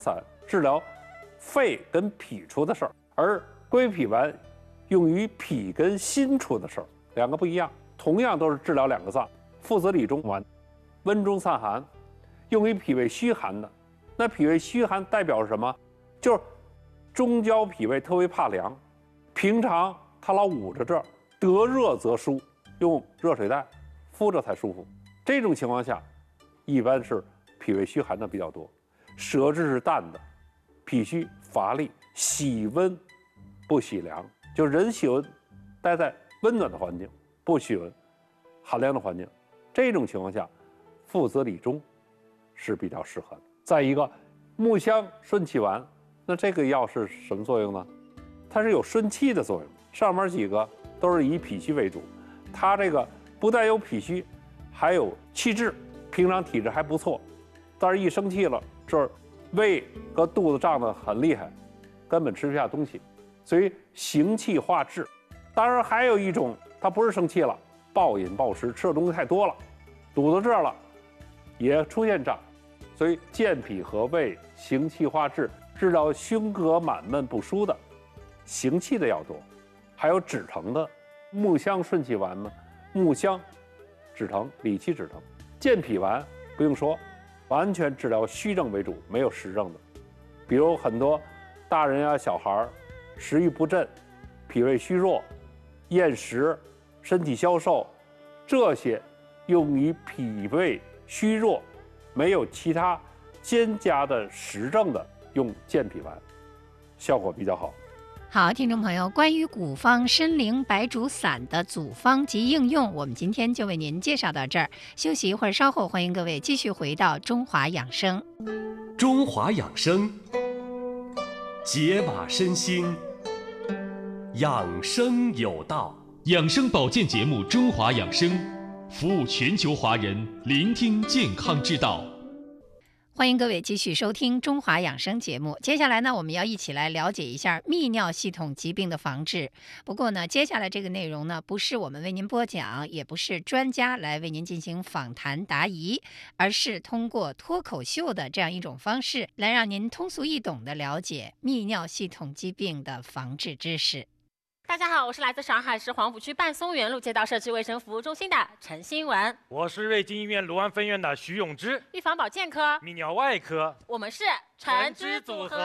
散治疗肺跟脾出的事儿，而归脾丸用于脾跟心出的事儿，两个不一样。同样都是治疗两个脏，附子理中丸，温中散寒，用于脾胃虚寒的。那脾胃虚寒代表什么？就是中焦脾胃特别怕凉，平常他老捂着这儿，得热则舒，用热水袋敷着才舒服。这种情况下，一般是脾胃虚寒的比较多，舌质是淡的，脾虚乏力，喜温不喜凉，就人喜欢待在温暖的环境，不喜欢寒凉的环境。这种情况下，附子理中是比较适合的。再一个，木香顺气丸，那这个药是什么作用呢？它是有顺气的作用。上面几个都是以脾虚为主，它这个不但有脾虚，还有气滞，平常体质还不错，但是一生气了，这儿胃和肚子胀得很厉害，根本吃不下东西，所以行气化滞。当然还有一种，它不是生气了，暴饮暴食，吃的东西太多了，堵到这儿了，也出现胀。所以健脾和胃、行气化滞，治疗胸膈满闷不舒的，行气的药多。还有止疼的，木香顺气丸呢，木香止疼，理气止疼。健脾丸不用说，完全治疗虚症为主，没有实症的。比如很多大人呀、小孩食欲不振，脾胃虚弱，厌食，身体消瘦，这些用于脾胃虚弱，没有其他兼加的实证的，用健脾丸，效果比较好。 好，听众朋友，关于古方参苓白术散的组方及应用，我们今天就为您介绍到这儿。休息一会儿，稍后欢迎各位继续回到中华养生。 中华养生，解码身心，养生有道。 养生保健节目《中华养生》，服务全球华人，聆听健康之道。 欢迎各位继续收听中华养生节目。接下来呢，我们要一起来了解一下泌尿系统疾病的防治。不过呢，接下来这个内容呢，不是我们为您播讲，也不是专家来为您进行访谈答疑，而是通过脱口秀的这样一种方式，来让您通俗易懂地了解泌尿系统疾病的防治知识。 大家好，我是来自上海市黄浦区半松园路街道社区卫生服务中心的陈新文。 我是瑞金医院卢湾分院的徐永之， 预防保健科、 泌尿外科， 我们是橙汁组合。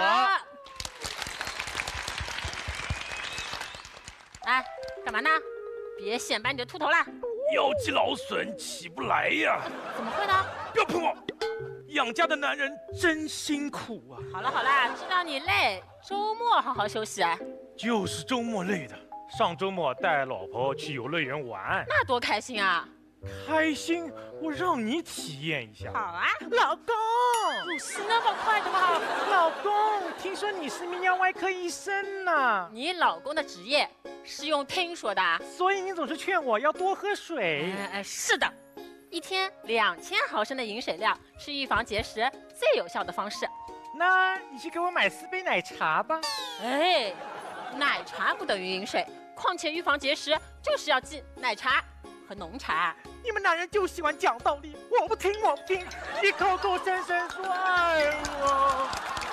来，干嘛呢？别显摆你的秃头啦！ 腰肌劳损起不来呀！ 怎么会呢？ 不要碰我！养家的男人真辛苦啊！ 好了好了，知道你累，周末好好休息。 就是周末累的，上周末带老婆去游乐园玩， 那多开心啊！ 开心，我让你体验一下。 好啊， 老公， 入戏那么快的吗？ 老公，听说你是泌尿外科医生呢？ 你老公的职业是用听说的， 所以你总是劝我要多喝水。 是的，一天2000毫升的饮水量是预防结石最有效的方式。 那你去给我买4杯奶茶吧。 哎，奶茶不等于饮水，况且预防结石就是要记奶茶和浓茶。 你们男人就喜欢讲道理，我不听，一口口声声说爱我。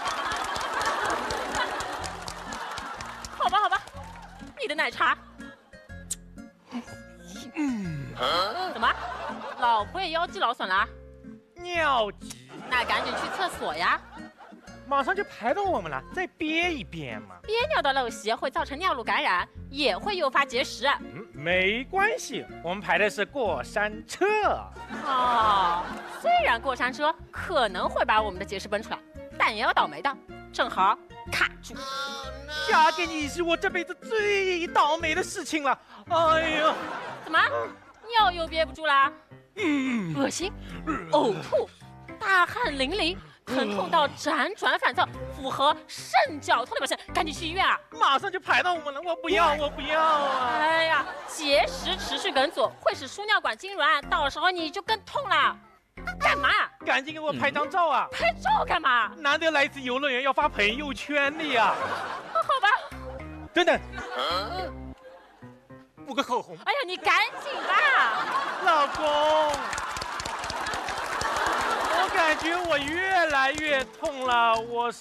好吧，你的奶茶。怎么，老婆也腰肌劳损了？ 尿急， 那赶紧去厕所呀。 马上就排到我们了，再憋一憋嘛。 憋尿的陋习会造成尿路感染，也会诱发结石。 没关系，我们排的是过山车。 虽然过山车可能会把我们的结石奔出来，但也有倒霉的，正好卡住。 嫁给你是我这辈子最倒霉的事情了。哎呀， 怎么，尿又憋不住啦？恶心，呕吐，大汗淋漓。疼痛到辗转反侧，符合肾绞痛的表现，赶紧去医院啊！ 马上就排到我们了，我不要啊！ 哎呀，结石持续梗阻会使输尿管痉挛，到时候你就更痛了。干嘛？ 赶紧给我拍张照啊！ 拍照干嘛？ 难得来一次游乐园，要发朋友圈的呀。 好吧。 等等，补个口红。 哎呀，你赶紧吧， 老公。我感觉我越来越痛了，我是